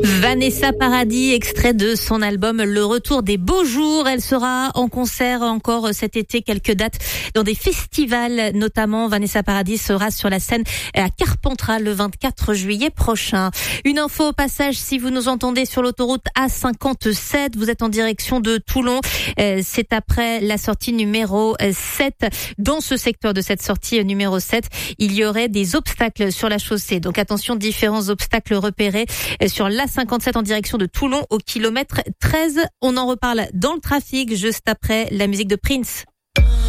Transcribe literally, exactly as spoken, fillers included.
Vanessa Paradis, extrait de son album Le Retour des Beaux Jours. Elle sera en concert encore cet été, quelques dates dans des festivals notamment. Vanessa Paradis sera sur la scène à Carpentras le vingt-quatre juillet prochain. Une info au passage, si vous nous entendez sur l'autoroute A cinquante-sept, vous êtes en direction de Toulon. C'est après la sortie numéro sept. Dans ce secteur de cette sortie numéro sept, il y aurait des obstacles sur la chaussée. Donc attention, différents obstacles repérés sur l'A cinquante-sept en direction de Toulon au kilomètre treize. On en reparle dans le trafic juste après la musique de Prince.